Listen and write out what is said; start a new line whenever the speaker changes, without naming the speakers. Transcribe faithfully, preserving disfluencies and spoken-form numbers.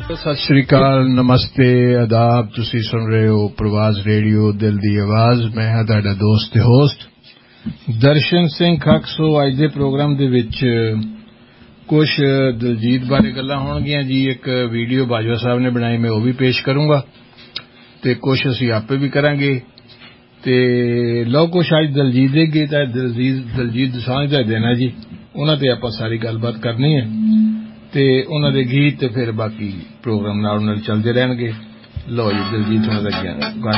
सत श्री अकाल, नमस्ते, आदाब। तुसी सुन रहे हो प्रवास रेडियो दिल दी आवाज। मैं हां तुहाडा दोस्त ते होस्ट दर्शन सिंह खक। सो अज दे प्रोग्राम दे विच कुछ दिलजीत बारे गल्लां होणगीਆਂ जी। एक वीडियो बाजवा साहब ने बनाई, मैं वो भी पेश करूंगा ते कुछ असीं आपे भी करांगे ते लो कुछ अज दिलजीत दे गीत है। दिलजीत दिलजीत दोसांझ दा दिन है जी, उन्हां ते आपां सारी गलबात करनी है ते उन्हां दे गीत ते फिर बाकी प्रोग्राम नाल नाल चलदे रहणगे। लो जी दिलजीत हुणां दा गाना।